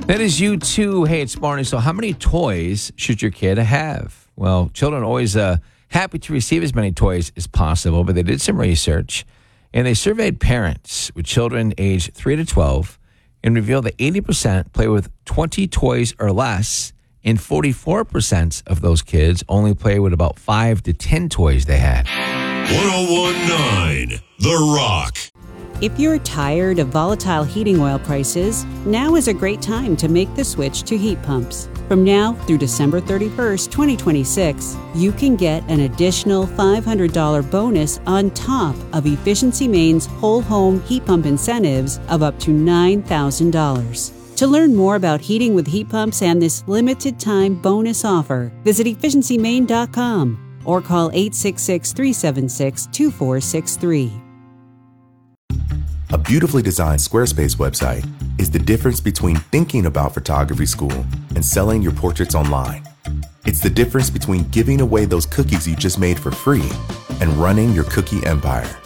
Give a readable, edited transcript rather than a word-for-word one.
That is you too. Hey, it's Barney. So how many toys should your kid have? Well, children are always happy to receive as many toys as possible, but they did some research, and they surveyed parents with children aged 3 to 12 and revealed that 80% play with 20 toys or less, and 44% of those kids only play with about 5 to 10 toys they had. 1019 The Rock. If you're tired of volatile heating oil prices, now is a great time to make the switch to heat pumps. From now through December 31st, 2026, you can get an additional $500 bonus on top of Efficiency Maine's whole home heat pump incentives of up to $9,000. To learn more about heating with heat pumps and this limited time bonus offer, visit efficiencymaine.com or call 866-376-2463. A beautifully designed Squarespace website is the difference between thinking about photography school and selling your portraits online. It's the difference between giving away those cookies you just made for free and running your cookie empire.